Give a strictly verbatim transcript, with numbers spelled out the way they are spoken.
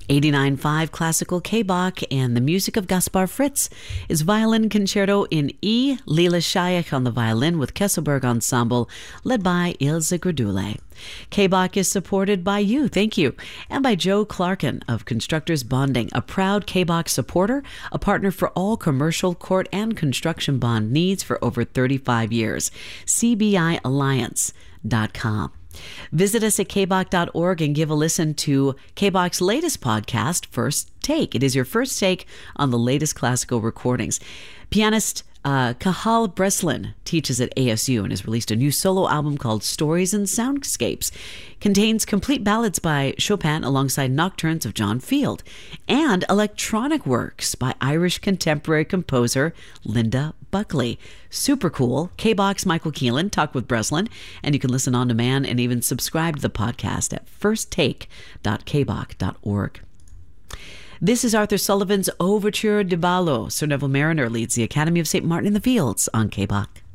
eighty-nine point five Classical K-Bach, and the music of Gaspar Fritz is Violin Concerto in E. Lila Shaykh on the violin with Kesselberg Ensemble, led by Ilse Gradule. K-Bach is supported by you, thank you, and by Joe Clarkin of Constructors Bonding, a proud K-Bach supporter, a partner for all commercial, court, and construction bond needs for over thirty-five years. C B I Alliance dot com. Visit us at k bach dot org and give a listen to K-Bach's latest podcast, First Take. It is your first take on the latest classical recordings. Pianist uh, Kahal Breslin teaches at A S U and has released a new solo album called Stories and Soundscapes. Contains complete ballads by Chopin alongside nocturnes of John Field and electronic works by Irish contemporary composer Linda Buckley. Super cool. K-Bach's Michael Keelan talked with Breslin, and you can listen on demand and even subscribe to the podcast at first take dot k bach dot org. This is Arthur Sullivan's Overture de Ballo. Sir Neville Mariner leads the Academy of Saint Martin in the Fields on K-Bach.